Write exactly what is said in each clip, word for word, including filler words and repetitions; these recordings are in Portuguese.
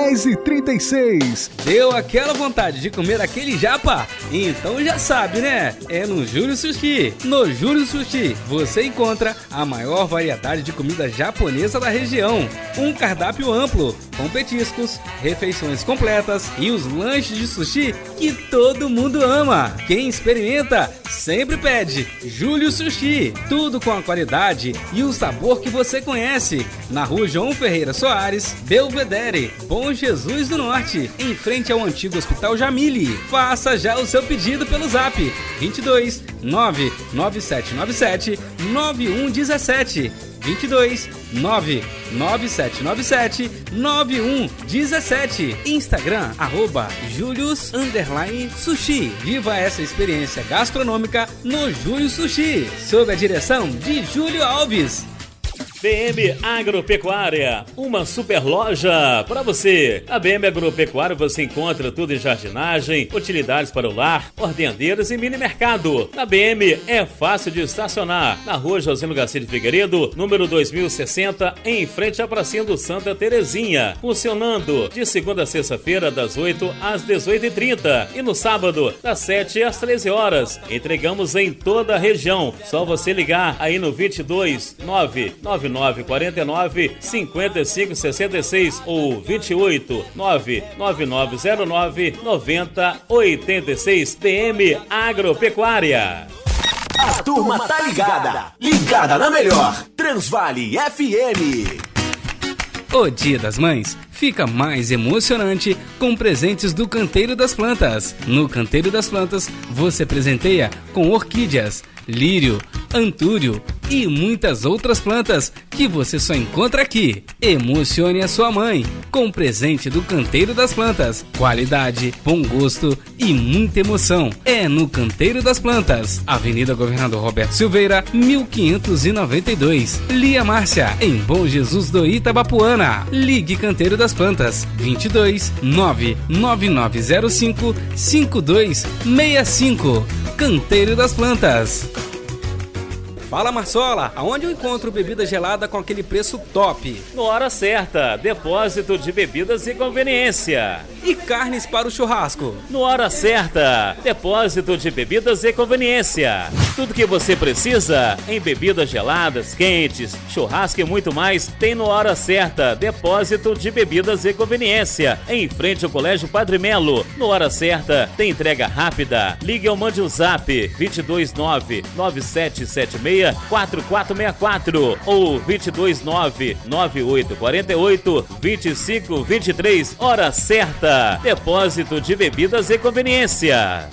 dez e trinta e seis. Deu aquela vontade de comer aquele japa? Então já sabe, né? É no Júlio Sushi. No Júlio Sushi você encontra a maior variedade de comida japonesa da região. Um cardápio amplo, com petiscos, refeições completas e os lanches de sushi que todo mundo ama. Quem experimenta sempre pede Júlio Sushi. Tudo com a qualidade e o sabor que você conhece. Na rua João Ferreira Soares, Belvedere, Bom Jesus do Norte, em frente ao antigo Hospital Jamile. Faça já o seu pedido pelo zap vinte e dois, nove nove sete nove sete, nove um um sete. vinte e dois, nove nove sete nove sete, nove um um sete. Instagram, arroba Julius underline Sushi. Viva essa experiência gastronômica no Júlio Sushi, sob a direção de Júlio Alves. B M Agropecuária, uma super loja para você. A B M Agropecuária você encontra tudo em jardinagem, utilidades para o lar, ordenadeiras e mini mercado. Na B M é fácil de estacionar. Na rua Josino Garcia de Figueiredo, número dois mil e sessenta, em frente à pracinha do Santa Terezinha. Funcionando de segunda a sexta-feira, das oito às dezoito e trinta. E no sábado, das sete às treze horas. Entregamos em toda a região. Só você ligar aí no vinte e dois, nove nove nove quatro nove, cinco cinco seis seis ou vinte e oito, nove nove nove zero nove, nove zero oito seis. B M Agropecuária. A turma tá ligada, ligada na melhor, Transvale F M. O Dia das Mães fica mais emocionante com presentes do Canteiro das Plantas. No Canteiro das Plantas, você presenteia com orquídeas, lírio, antúrio e muitas outras plantas que você só encontra aqui. Emocione a sua mãe com presente do Canteiro das Plantas. Qualidade, bom gosto e muita emoção. É no Canteiro das Plantas, Avenida Governador Roberto Silveira, mil quinhentos e noventa e dois. Lia Márcia, em Bom Jesus do Itabapuana. Ligue Canteiro das Plantas, vinte e dois, nove nove nove zero cinco, cinco dois seis cinco. Canteiro das Plantas. Fala, Marsola, aonde eu encontro bebida gelada com aquele preço top? No Hora Certa, depósito de bebidas e conveniência. E carnes para o churrasco? No Hora Certa, depósito de bebidas e conveniência. Tudo que você precisa em bebidas geladas, quentes, churrasco e muito mais tem no Hora Certa, depósito de bebidas e conveniência. Em frente ao Colégio Padre Melo. No Hora Certa, tem entrega rápida. Ligue ou mande um zap vinte e dois, nove nove sete sete seis quatro quatro seis quatro ou vinte e dois, nove nove oito quatro oito, vinte e cinco vinte e três. Hora Certa, depósito de bebidas e conveniência.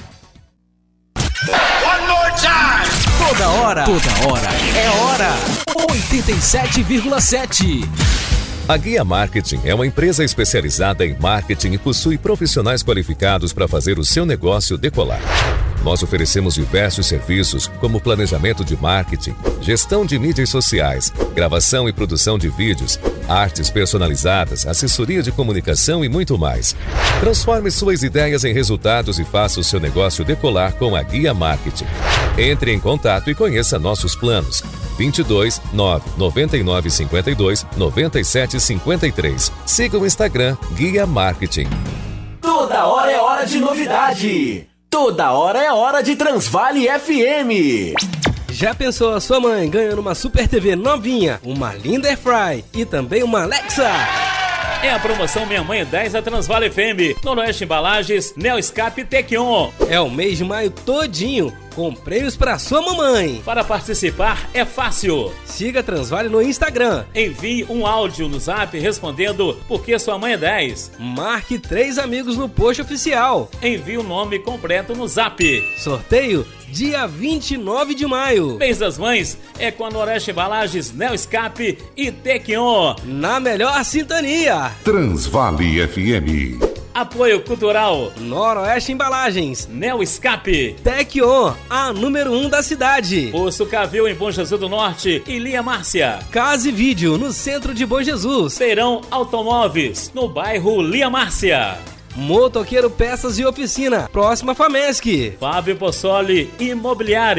One more time. Toda hora, toda hora é hora. oitenta e sete vírgula sete. A Guia Marketing é uma empresa especializada em marketing e possui profissionais qualificados para fazer o seu negócio decolar. Nós oferecemos diversos serviços como planejamento de marketing, gestão de mídias sociais, gravação e produção de vídeos, artes personalizadas, assessoria de comunicação e muito mais. Transforme suas ideias em resultados e faça o seu negócio decolar com a Guia Marketing. Entre em contato e conheça nossos planos. vinte e dois, nove nove nove cinco dois, nove sete cinco três. Siga o Instagram Guia Marketing. Toda hora é hora de novidade. Toda hora é hora de Transvale F M. Já pensou a sua mãe ganhando uma Super T V novinha, uma linda Airfry e também uma Alexa? É a promoção Minha Mãe dez da Transvale F M. Noroeste Embalagens, Neo Escape Tequion. É o mês de maio todinho, com prêmios para sua mamãe. Para participar é fácil. Siga a Transvale no Instagram. Envie um áudio no zap respondendo por que sua mãe é dez. Marque três amigos no post oficial. Envie o nome completo no zap. Sorteio dia vinte e nove de maio. Mês das Mães é com a Noroeste Embalagens, Neo Escape e Tequion. Na melhor sintonia. Transvale F M. Apoio Cultural Noroeste Embalagens, Neo Escape, Tequion, a número um da cidade. Posto Cavil em Bom Jesus do Norte e Lia Márcia. Casa e Vídeo no centro de Bom Jesus. Feirão Automóveis no bairro Lia Márcia. Motoqueiro Peças e Oficina, próxima Famesc. Fábio Possoli Imobiliária,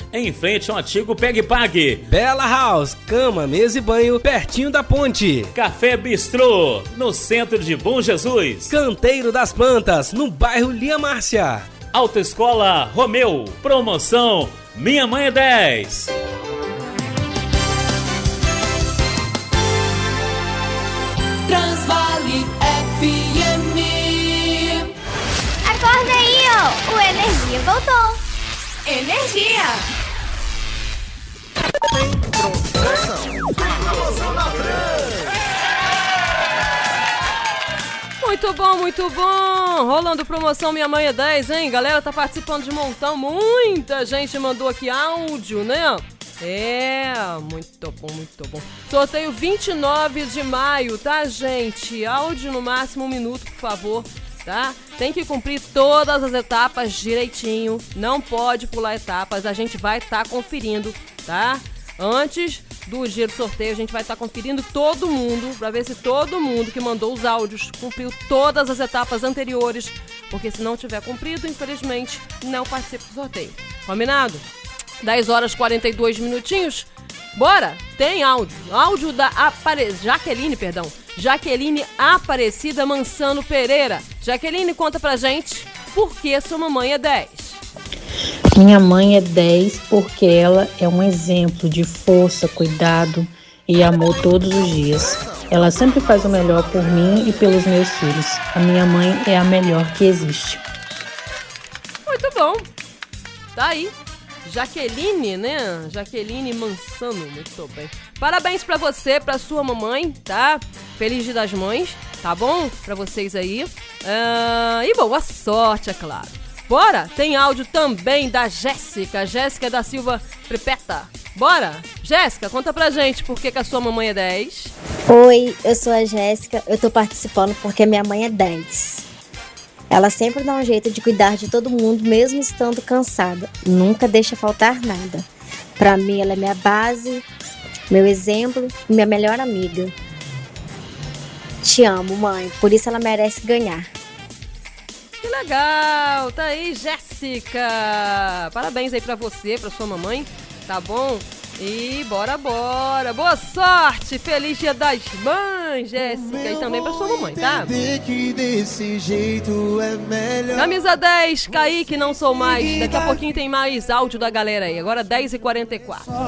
em frente ao antigo Pegue Pague. Bela House, cama, mesa e banho, pertinho da ponte. Café Bistrô, no centro de Bom Jesus. Canteiro das Plantas, no bairro Lia Márcia. Autoescola Romeu, promoção Minha Mãe é dez. Transvale F M. Acorda aí, ó, o Energia voltou. Energia. Muito bom, muito bom. Rolando promoção Minha Mãe é dez, hein? Galera tá participando de montão. Muita gente mandou aqui áudio, né? É, muito bom, muito bom. Sorteio vinte e nove de maio, tá, gente? Áudio no máximo um minuto, por favor, tá? Tem que cumprir todas as etapas direitinho. Não pode pular etapas, a gente vai estar tá conferindo, tá? Antes do dia do sorteio, a gente vai estar tá conferindo todo mundo, pra ver se todo mundo que mandou os áudios cumpriu todas as etapas anteriores, porque se não tiver cumprido, infelizmente, não participa do sorteio. Combinado? dez horas e quarenta e dois minutinhos. Bora? Tem áudio. Áudio da Apare... Jaqueline, perdão. Jaqueline Aparecida Mansano Pereira. Jaqueline, conta pra gente por que sua mamãe é dez. Minha mãe é dez porque ela é um exemplo de força, cuidado e amor todos os dias. Ela sempre faz o melhor por mim e pelos meus filhos. A minha mãe é a melhor que existe. Muito bom. Tá aí. Jaqueline, né? Jaqueline Mansano, muito bem. Parabéns pra você, pra sua mamãe, tá? Feliz Dia das Mães, tá bom? Pra vocês aí. Uh, e boa sorte, é claro. Bora? Tem áudio também da Jéssica, Jéssica da Silva Prepeta. Bora? Jéssica, conta pra gente por que, que a sua mamãe é dez. Oi, eu sou a Jéssica, eu tô participando porque minha mãe é dez. Ela sempre dá um jeito de cuidar de todo mundo, mesmo estando cansada. Nunca deixa faltar nada. Pra mim, ela é minha base, meu exemplo e minha melhor amiga. Te amo, mãe. Por isso ela merece ganhar. Que legal! Tá aí, Jéssica! Parabéns aí pra você, pra sua mamãe, tá bom? E bora, bora! Boa sorte! Feliz Dia das Mães, Jéssica! E também pra sua mamãe, tá? Camisa dez, Kaique, não sou mais. Daqui a pouquinho tem mais áudio da galera aí. Agora dez e quarenta e quatro.